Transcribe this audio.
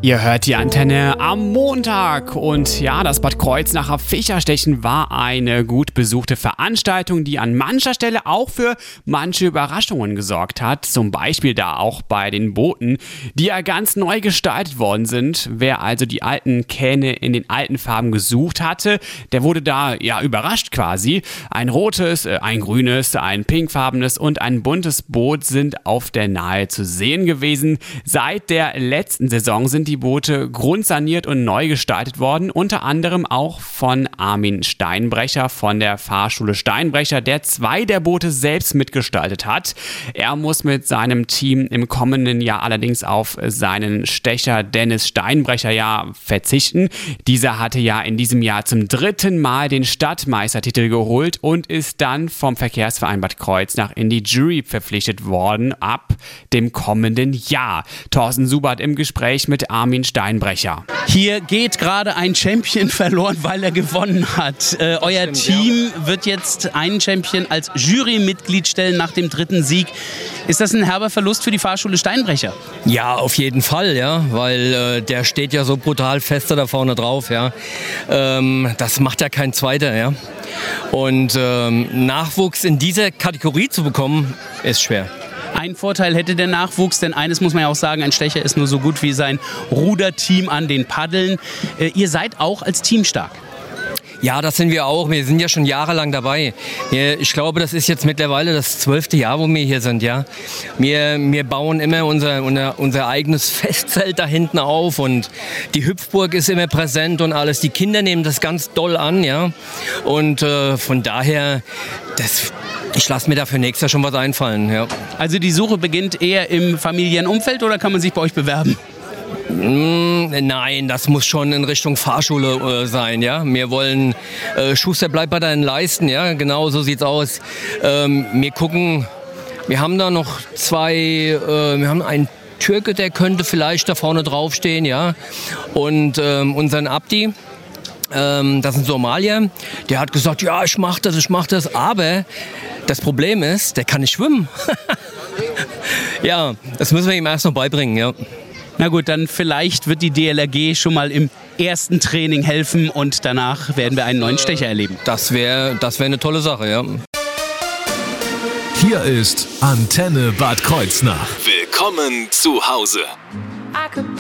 Ihr hört die Antenne am Montag und ja, das Bad Kreuznacher Fischerstechen war eine gut besuchte Veranstaltung, die an mancher Stelle auch für manche Überraschungen gesorgt hat. Zum Beispiel da auch bei den Booten, die ja ganz neu gestaltet worden sind. Wer also die alten Kähne in den alten Farben gesucht hatte, der wurde da ja überrascht quasi. Ein rotes, ein grünes, ein pinkfarbenes und ein buntes Boot sind auf der Nahe zu sehen gewesen. Seit der letzten Saison sind die Boote grundsaniert und neu gestaltet worden, unter anderem auch von Armin Steinbrecher von der Fahrschule Steinbrecher, der 2 der Boote selbst mitgestaltet hat. Er muss mit seinem Team im kommenden Jahr allerdings auf seinen Stecher Dennis Steinbrecher verzichten. Dieser hatte ja in diesem Jahr zum 3. Mal den Stadtmeistertitel geholt und ist dann vom Verkehrsverein Bad Kreuznach in die Jury verpflichtet worden ab dem kommenden Jahr. Thorsten Subert im Gespräch mit Armin Steinbrecher. Hier geht gerade ein Champion verloren, weil er gewonnen hat. Euer Team wird jetzt einen Champion als Jurymitglied stellen nach dem 3. Sieg. Ist das ein herber Verlust für die Fahrschule Steinbrecher? Ja, auf jeden Fall, ja, weil der steht ja so brutal fest da vorne drauf, ja. Das macht ja kein Zweiter, ja. Und Nachwuchs in dieser Kategorie zu bekommen, ist schwer. Ein Vorteil hätte der Nachwuchs, denn eines muss man ja auch sagen, ein Stecher ist nur so gut wie sein Ruderteam an den Paddeln. Ihr seid auch als Team stark. Ja, das sind wir auch. Wir sind ja schon jahrelang dabei. Ich glaube, das ist jetzt mittlerweile das 12. Jahr, wo wir hier sind. Ja, wir bauen immer unser eigenes Festzelt da hinten auf und die Hüpfburg ist immer präsent und alles. Die Kinder nehmen das ganz doll an, ja. Und von daher, ich lasse mir da für nächstes Jahr schon was einfallen. Ja. Also die Suche beginnt eher im Familienumfeld oder kann man sich bei euch bewerben? Nein, das muss schon in Richtung Fahrschule sein, ja. Wir wollen, Schuster bleibt bei deinen Leisten, ja, genau so sieht's aus. Wir gucken, wir haben da noch 2, wir haben einen Türke, der könnte vielleicht da vorne draufstehen, ja. Und unseren Abdi, das ist ein Somalier, der hat gesagt, ja, ich mach das, aber das Problem ist, der kann nicht schwimmen. Ja, das müssen wir ihm erst noch beibringen, ja. Na gut, dann vielleicht wird die DLRG schon mal im ersten Training helfen und danach werden wir einen neuen Stecher erleben. Das wär eine tolle Sache, ja. Hier ist Antenne Bad Kreuznach. Willkommen zu Hause.